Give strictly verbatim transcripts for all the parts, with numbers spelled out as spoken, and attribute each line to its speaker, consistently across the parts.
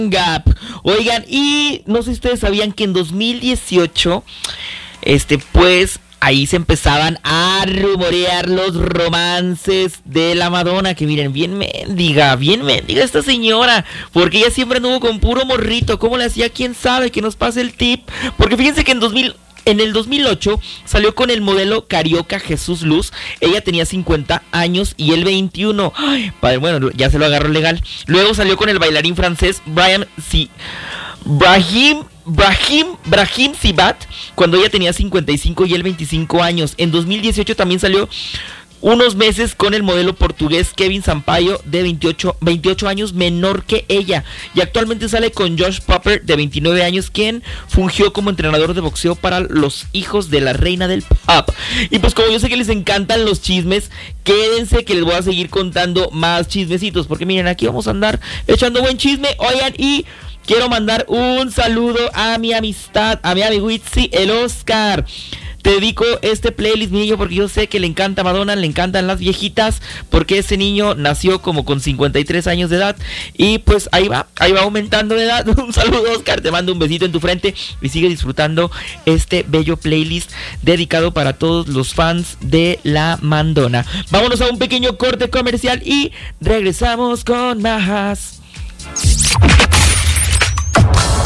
Speaker 1: Gap. Oigan, y no sé si ustedes sabían que en dos mil dieciocho, este, pues, ahí se empezaban a rumorear los romances de la Madonna, que miren, bien mendiga, bien mendiga esta señora, porque ella siempre anduvo con puro morrito. ¿Cómo le hacía? ¿Quién sabe? Que nos pase el tip, porque fíjense que en dos mil En el dos mil ocho salió con el modelo carioca Jesús Luz. Ella tenía cincuenta años y él veintiuno. Ay, padre, bueno, ya se lo agarró legal. Luego salió con el bailarín francés Brian Si Brahim Brahim Brahim Sibat, cuando ella tenía cincuenta y cinco y él veinticinco años. En dos mil dieciocho también salió unos meses con el modelo portugués Kevin Sampaio, de veintiocho, veintiocho años menor que ella, y actualmente sale con Josh Popper, de veintinueve años, quien fungió como entrenador de boxeo para los hijos de la reina del pop. Y pues como yo sé que les encantan los chismes, quédense que les voy a seguir contando más chismecitos, porque miren, aquí vamos a andar echando buen chisme. Oigan, y quiero mandar un saludo a mi amistad, a mi amigo Itzi, el Oscar. Te dedico este playlist, mi niño, porque yo sé que le encanta Madonna, le encantan las viejitas, porque ese niño nació como con cincuenta y tres años de edad, y pues ahí va, ahí va aumentando de edad. Un saludo, Oscar, te mando un besito en tu frente, y sigue disfrutando este bello playlist dedicado para todos los fans de la Madonna. Vámonos a un pequeño corte comercial y regresamos con más.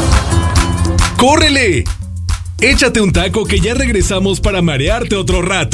Speaker 2: ¡Córrele! Échate un taco que ya regresamos para marearte otro rato.